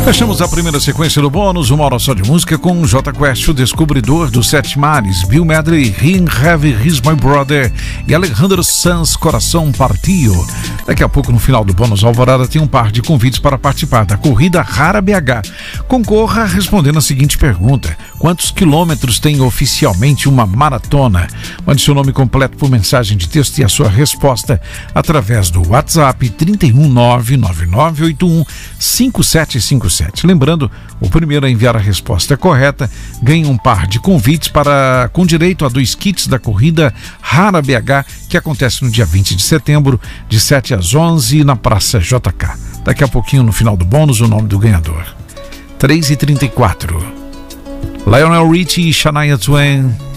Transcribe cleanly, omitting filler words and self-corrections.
Fechamos a primeira sequência do bônus, uma hora só de música, com Jota Quest, o descobridor dos Sete Mares, Bill Medley, Him Heavy, He's My Brother e Alejandro Sanz, Coração Partido. Daqui a pouco, no final do bônus Alvorada, tem um par de convites para participar da Corrida Rara BH. Concorra respondendo a seguinte pergunta: quantos quilômetros tem oficialmente uma maratona? Mande seu nome completo por mensagem de texto e a sua resposta através do WhatsApp 31999815757. Lembrando, o primeiro a enviar a resposta correta ganha um par de convites com direito a 2 kits da Corrida Rara BH, que acontece no dia 20 de setembro, de 7 às 11 na Praça JK. Daqui a pouquinho, no final do bônus, o nome do ganhador. 3h34. Lionel Richie e Shania Twain.